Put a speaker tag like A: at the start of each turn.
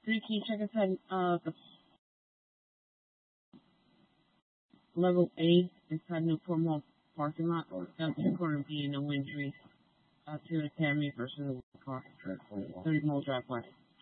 A: 3 key, check inside the level A inside Newport Mall parking lot. Down to corner B, no injuries. To the Academy versus the car. 30 Mall Drive West.